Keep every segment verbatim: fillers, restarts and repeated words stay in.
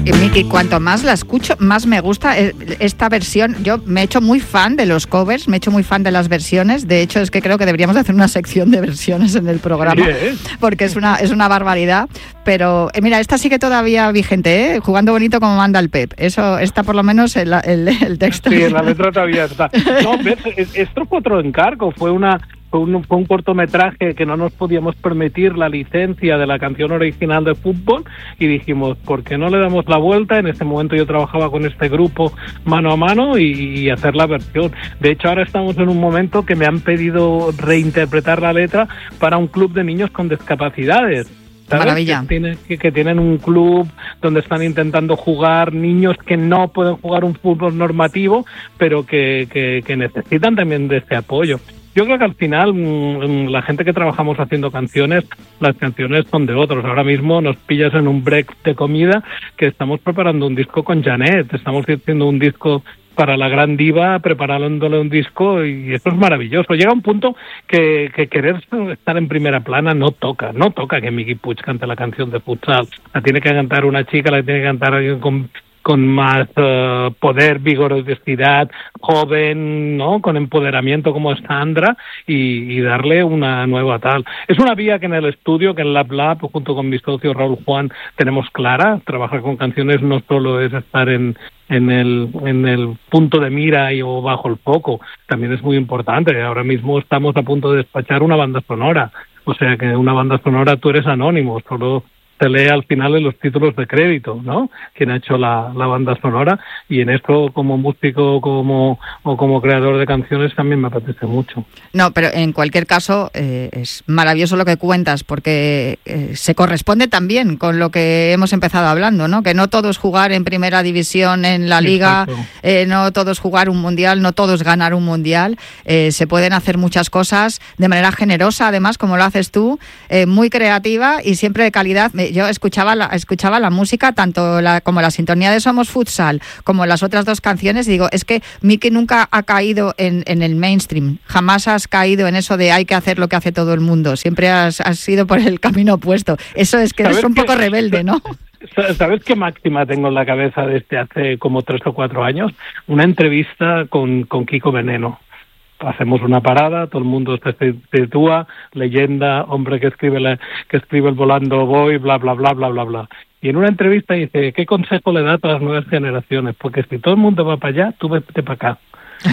Miki, cuanto más la escucho, más me gusta esta versión. Yo me he hecho muy fan de los covers, me he hecho muy fan de las versiones. De hecho, es que creo que deberíamos hacer una sección de versiones en el programa, sí, ¿eh? Porque es una, es una barbaridad. Pero eh, mira, esta sigue todavía vigente, ¿eh? Jugando bonito como manda el Pep. Eso está por lo menos el, el, el texto. Sí, la letra todavía está. No, ves, esto fue otro encargo, fue una... Fue un, fue un cortometraje que no nos podíamos permitir la licencia de la canción original de fútbol y dijimos, ¿por qué no le damos la vuelta? En ese momento yo trabajaba con este grupo mano a mano y, y hacer la versión. De hecho, ahora estamos en un momento que me han pedido reinterpretar la letra para un club de niños con discapacidades. ¿Sabes? Maravilla. Que tienen, que, que tienen un club donde están intentando jugar niños que no pueden jugar un fútbol normativo, pero que, que, que necesitan también de este apoyo. Yo creo que al final mmm, la gente que trabajamos haciendo canciones, las canciones son de otros. Ahora mismo nos pillas en un break de comida que estamos preparando un disco con Janet, estamos haciendo un disco para la gran diva, preparándole un disco y esto es maravilloso. Llega un punto que, que querer estar en primera plana no toca, no toca que Miki Puig cante la canción de futsal. La tiene que cantar una chica, la tiene que cantar alguien con... con más uh, poder, vigorosidad, joven, ¿no? Con empoderamiento como Sandra y, y darle una nueva tal. Es una vía que en el estudio, que en Lab Lab, junto con mi socio Raúl Juan, tenemos clara. Trabajar con canciones no solo es estar en en el en el punto de mira y o bajo el foco, también es muy importante. Ahora mismo estamos a punto de despachar una banda sonora, o sea que una banda sonora tú eres anónimo, solo se lee al final en los títulos de crédito, ¿no? Quien ha hecho la, la banda sonora, y en esto como músico como o como creador de canciones también me apetece mucho. No, pero en cualquier caso eh, es maravilloso lo que cuentas, porque eh, se corresponde también con lo que hemos empezado hablando, ¿no? Que no todo es jugar en primera división en la liga, eh, no todo es jugar un mundial, no todo es ganar un mundial, eh, se pueden hacer muchas cosas de manera generosa, además, como lo haces tú, eh, muy creativa y siempre de calidad. Yo escuchaba la, escuchaba la música, tanto la, como la sintonía de Somos Futsal, como las otras dos canciones, y digo, es que Miki nunca ha caído en, en el mainstream, jamás has caído en eso de hay que hacer lo que hace todo el mundo, siempre has, has ido por el camino opuesto. Eso es que eres un poco rebelde, ¿no? ¿Sabes qué máxima tengo en la cabeza desde hace como tres o cuatro años? Una entrevista con, con Kiko Veneno. Hacemos una parada, todo el mundo se sitúa, leyenda, hombre que escribe la, que escribe el Volando Voy, bla, bla, bla, bla, bla, bla. Y en una entrevista dice, ¿qué consejo le da a todas las nuevas generaciones? Porque si todo el mundo va para allá, tú vete para acá.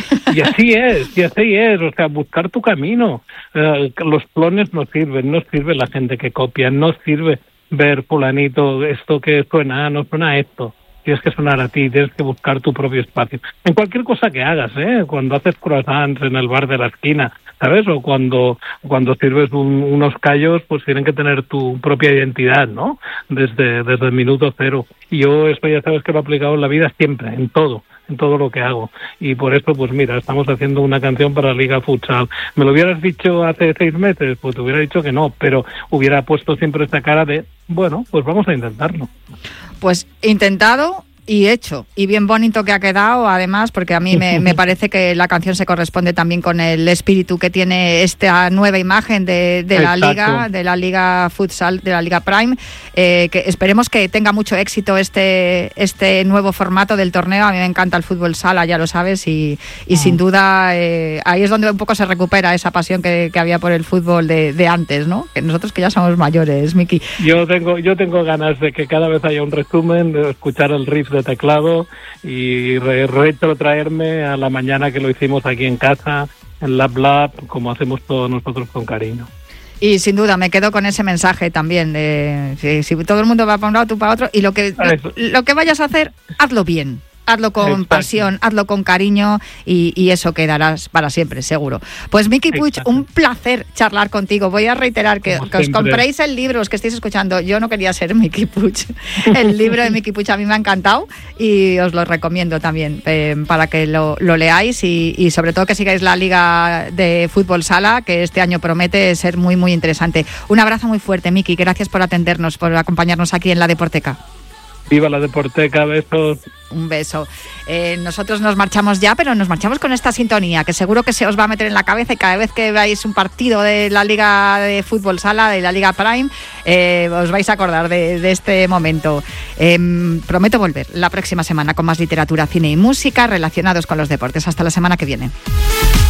Y así es, y así es, o sea, buscar tu camino. Eh, los clones no sirven, no sirve la gente que copia, no sirve ver fulanito, esto que suena, no suena esto. Tienes que sonar a ti, tienes que buscar tu propio espacio. En cualquier cosa que hagas, ¿eh? Cuando haces croissants en el bar de la esquina, ¿sabes? O cuando cuando sirves un, unos callos, pues tienen que tener tu propia identidad, ¿no? Desde, desde el minuto cero. Y yo esto ya sabes que lo he aplicado en la vida siempre, en todo, en todo lo que hago. Y por eso, pues mira, estamos haciendo una canción para la Liga Futsal. ¿Me lo hubieras dicho hace seis meses? Pues te hubiera dicho que no, pero hubiera puesto siempre esta cara de, bueno, pues vamos a intentarlo. Pues intentado y hecho, y bien bonito que ha quedado, además, porque a mí me, me parece que la canción se corresponde también con el espíritu que tiene esta nueva imagen de, de la Exacto. Liga, de la Liga Futsal, de la Liga Prime, eh, que esperemos que tenga mucho éxito este este nuevo formato del torneo. A mí me encanta el fútbol sala, ya lo sabes, y, y mm. sin duda eh, ahí es donde un poco se recupera esa pasión que, que había por el fútbol de, de antes, ¿no? Que nosotros que ya somos mayores, Miki. Yo tengo, yo tengo ganas de que cada vez haya un resumen, de escuchar el riff de teclado y re- retrotraerme a la mañana que lo hicimos aquí en casa, en Lab Lab, como hacemos todos nosotros con cariño. Y sin duda me quedo con ese mensaje también de si, si todo el mundo va para un lado, tú para otro, y lo que lo, lo que vayas a hacer, hazlo bien. Hazlo con Exacto. pasión, hazlo con cariño y, y eso quedarás para siempre, seguro. Pues Miki Puig, un placer charlar contigo. Voy a reiterar que, que os compréis el libro, os que estéis escuchando. Yo no quería ser Miki Puig. El libro de Miki Puig a mí me ha encantado y os lo recomiendo también eh, para que lo, lo leáis y, y sobre todo que sigáis la Liga de Fútbol Sala, que este año promete ser muy, muy interesante. Un abrazo muy fuerte, Miki. Gracias por atendernos, por acompañarnos aquí en La Deporteca. Viva la Deporteca, besos. Un beso. Eh, nosotros nos marchamos ya, pero nos marchamos con esta sintonía, que seguro que se os va a meter en la cabeza y cada vez que veáis un partido de la Liga de Fútbol Sala, de la Liga Prime, eh, os vais a acordar de, de este momento. Eh, prometo volver la próxima semana con más literatura, cine y música relacionados con los deportes. Hasta la semana que viene.